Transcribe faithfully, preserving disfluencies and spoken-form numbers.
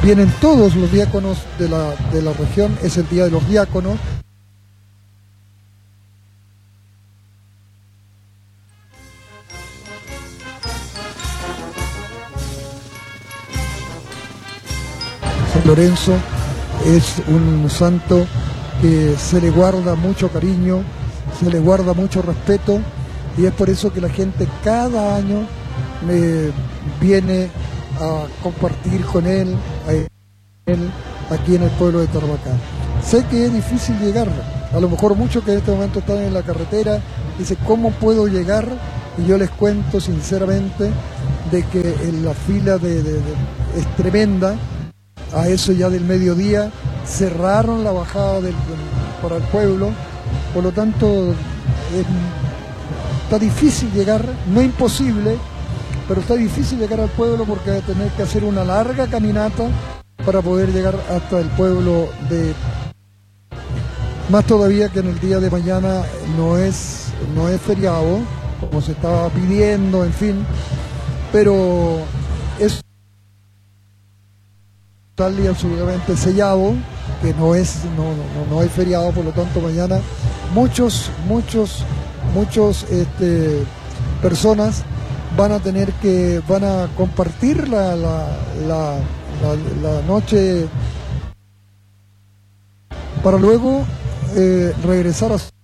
vienen todos los diáconos de la, de la región, es el Día de los Diáconos. San Lorenzo es un santo que se le guarda mucho cariño, se le guarda mucho respeto, y es por eso que la gente cada año eh, viene a compartir con él, a él aquí en el pueblo de Tarapacá. Sé que es difícil llegar, a lo mejor muchos que en este momento están en la carretera dicen ¿cómo puedo llegar? Y yo les cuento sinceramente de que en la fila de, de, de, es tremenda. A eso ya del mediodía cerraron la bajada del, para el pueblo, por lo tanto es, está difícil llegar, no imposible, pero está difícil llegar al pueblo porque va a tener que hacer una larga caminata para poder llegar hasta el pueblo de... Más todavía que en el día de mañana no es, no es feriado, como se estaba pidiendo, en fin, pero es tal y absolutamente sellado, que no es, no, no, no hay feriado, por lo tanto mañana muchos, muchos, muchos este, personas van a tener que, van a compartir la, la, la, la, la noche para luego eh, regresar a